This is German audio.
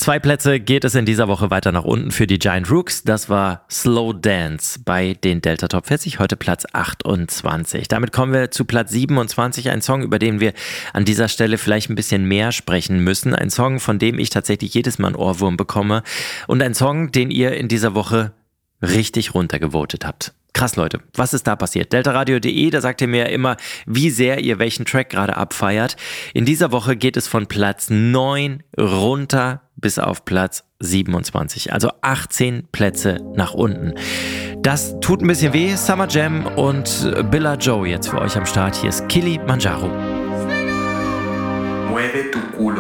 2 Plätze geht es in dieser Woche weiter nach unten für die Giant Rooks. Das war Slow Dance bei den Delta Top 40, heute Platz 28. Damit kommen wir zu Platz 27, ein Song, über den wir an dieser Stelle vielleicht ein bisschen mehr sprechen müssen. Ein Song, von dem ich tatsächlich jedes Mal einen Ohrwurm bekomme und ein Song, den ihr in dieser Woche richtig runtergevotet habt. Krass, Leute, was ist da passiert? Deltaradio.de, da sagt ihr mir ja immer, wie sehr ihr welchen Track gerade abfeiert. In dieser Woche geht es von Platz 9 runter bis auf Platz 27, also 18 Plätze nach unten. Das tut ein bisschen weh. Summer Jam und Billa Joe jetzt für euch am Start. Hier ist Kilimanjaro. Mueve tu culo.